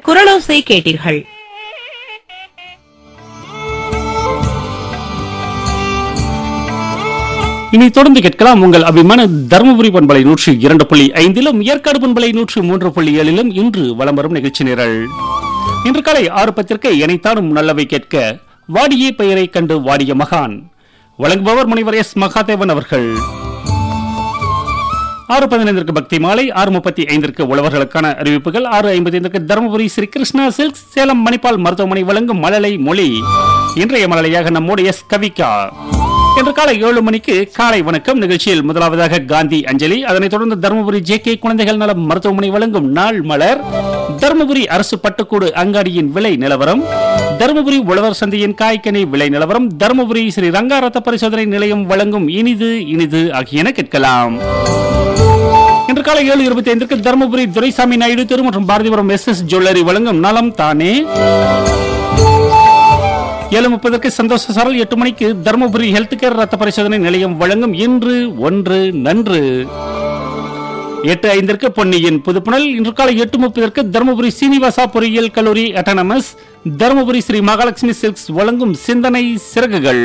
குரலோசை கேட்டீர்கள். இனி தொடர்ந்து கேட்கலாம் உங்கள் அபிமான தருமபுரி பண்பலை 102.5 ஏற்காடு பண்பலை 103.7 இன்று வலம் வரும் நிகழ்ச்சி நிரல். இன்று காலை 6:10 இணைத்தானும் நல்லவை கேட்க வாடியே பெயரை கண்டு வாடிய மகான் வழங்குபவர் முனைவர் எஸ் மகாதேவன் அவர்கள். 6:15 பக்தி மாலை, 6:35 உழவர்களுக்கான அறிவிப்புகள், 6:55 தருமபுரி ஸ்ரீ கிருஷ்ணா சில்க்ஸ் சேலம் மணிப்பால் மருத்துவமனை வழங்கும் மழலை மொழி. இன்றைய மழலையாக நம்மோடு எஸ் கவிகா. இன்று காலை 7 மணிக்கு காலை வணக்கம் நிகழ்ச்சியில் முதலாவதாக காந்தி அஞ்சலி, அதனைத் தொடர்ந்து தருமபுரி ஜே.கே. குழந்தைகள் நல மருத்துவமனை வழங்கும் நாள் மலர், தருமபுரி அரசு பட்டுக்கூடு அங்காடியின் விலை நிலவரம், தருமபுரி உழவர் சந்தையின் காய்கனி விலை நிலவரம், தருமபுரி ஸ்ரீ ரங்கா ரத்த பரிசோதனை நிலையம் வழங்கும் இனிது இனிது ஆகியன கேட்கலாம். இன்று காலை 7:25 தருமபுரி துரைசாமி நாயுடு தெரு மற்றும் பாரதிபுரம் எஸ்.எஸ். ஜுவல்லரி வழங்கும் நலம் தானே. 7:30 சந்தோஷ சாரல். 8 மணிக்கு தருமபுரி ஹெல்த் கேர் ரத்த பரிசோதனை நிலையம் வழங்கும் இன்று ஒன்று நன்று. 8:05 பொன்னியின் புதுப்புணல். இன்று காலை 8:30 தருமபுரி சீனிவாசா பொறியியல் கல்லூரி அட்டானமஸ், தருமபுரி ஸ்ரீ மகாலட்சுமி சில்க்ஸ் வழங்கும் சிந்தனை சிறகுகள்.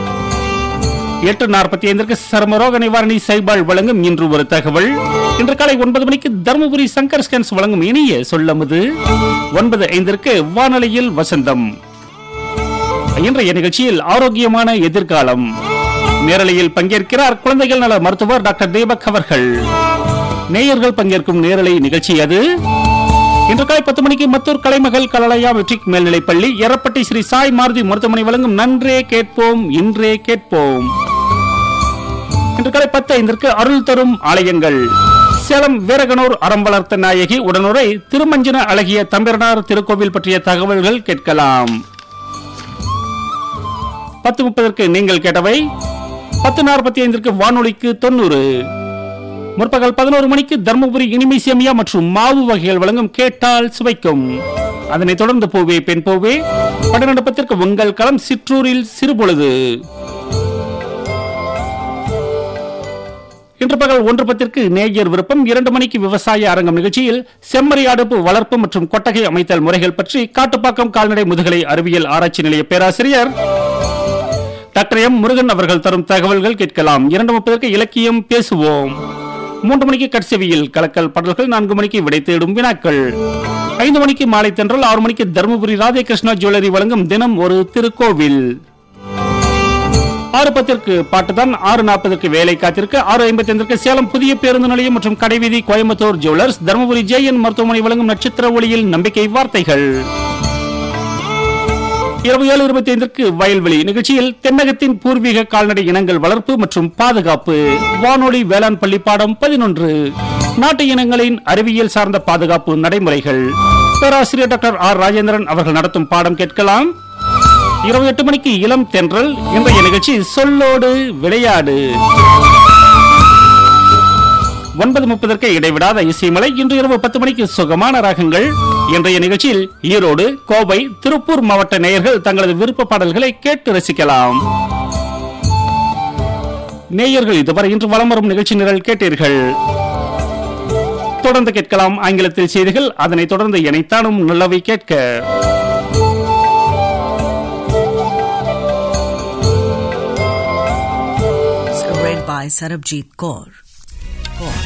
8:45 சர்மரோக நிவாரணி சைபால் வழங்கும் இன்று ஒரு தகவல். இன்று காலை 9 மணிக்கு தருமபுரி சங்கர் ஸ்கேன்ஸ் வழங்கும் இனிய சொல்லமுது. 9:05 வானொலியில் வசந்தம். இன்றைய நிகழ்ச்சியில் ஆரோக்கியமான எதிர்காலம் நேரலையில் பங்கேற்கிறார் குழந்தைகள் நல மருத்துவர் டாக்டர் தீபக் அவர்கள். நேயர்கள் பங்கேற்கும் நேரலை நிகழ்ச்சி அது. இன்று காலை 10 மணிக்கு மத்தூர் கலைமகள் கலலையா மெட்ரிக் மேல்நிலைப்பள்ளி எரப்பட்டி ஸ்ரீ சாய் மாருதி மருத்துவமனை வழங்கும் நன்றே கேட்போம் இன்றே கேட்போம். இன்று காலை 10:05 அருள் தரும் ஆலயங்கள் சேலம் வீரகனூர் அறம் வளர்த்த நாயகி உடனுரை திருமஞ்சன அழகிய தம்பிரனார் திருக்கோவில் பற்றிய தகவல்கள் கேட்கலாம். 10:30 நீங்கள் கேட்டவை. 10:45 வானொலிக்கு 90. முற்பகல் 11 மணிக்கு தர்மபுரி இனிமை சேமியா மற்றும் மாவு வகைகள் வழங்கும் கேட்டால் சுவைக்கும். அதனைத் தொடர்ந்து போவே பெண் போவே. 12:10 உங்கள் களம் சிற்றூரில் சிறுபொழுது. இன்று பகல் 1:10 நேயர் விருப்பம். 2 மணிக்கு விவசாய அரங்கம் நிகழ்ச்சியில் செம்மறி அடுப்பு வளர்ப்பு மற்றும் கொட்டகை அமைத்தல் முறைகள் பற்றி காட்டுப்பாக்கம் கால்நடை முதுகலை அறிவியல் ஆராய்ச்சி நிலைய பேராசிரியர் டாக்டர் எம் முருகன் அவர்கள் தரும் தகவல்கள் கேட்கலாம். 2:30 இலக்கியம் பேசுவோம். 3 மணிக்கு கட்செவியில் கலக்கல் பாடல்கள். 4 மணிக்கு விடை தேடும் வினாக்கள். 5 மணிக்கு மாலை தென்றல். 6 மணிக்கு தருமபுரி ராதே கிருஷ்ணா ஜுவல்லரி வழங்கும் தினம் ஒரு திருக்கோவில். 6:10 பாட்டுதான். 6:40 வேலை காத்திருக்கு. 6:55 சேலம் புதிய பேருந்து நிலையம் மற்றும் கடைவீதி கோயம்புத்தூர் ஜுவல்லர்ஸ், தருமபுரி ஜே.என். மருத்துவமனை வழங்கும் நட்சத்திர ஒளியில் நம்பிக்கை வார்த்தைகள். இரவு 7:25 வயல்வெளி நிகழ்ச்சியில் தென்னகத்தின் பூர்வீக கால்நடை இனங்கள் வளர்ப்பு மற்றும் பாதுகாப்பு வானொலி வேளாண் பள்ளி பாடம் 11 நாட்டு இனங்களின் அறிவியல் சார்ந்த பாதுகாப்பு நடைமுறைகள் பேராசிரியர் டாக்டர் ஆர் ராஜேந்திரன் அவர்கள் நடத்தும் பாடம் கேட்கலாம். இரவு 8 மணிக்கு இளம் தென்றல். இன்றைய நிகழ்ச்சி சொல்லோடு விளையாடு. 9:30 இடைவிடாத இசைமலை. இன்று இரவு 10 மணிக்கு சுகமான ராகங்கள். இன்றைய நிகழ்ச்சியில் ஈரோடு, கோவை, திருப்பூர் மாவட்ட நேயர்கள் தங்களது விருப்ப பாடல்களை கேட்டு ரசிக்கலாம். நேயர்கள் இதுவரை இன்று வலம் வரும் நிகழ்ச்சி நிரல் கேட்டீர்கள். தொடர்ந்து கேட்கலாம் ஆங்கிலத்தில் செய்திகள். அதனைத் தொடர்ந்து இணைத்தானும் நல்லவை கேட்க. By Sarabjit Kaur.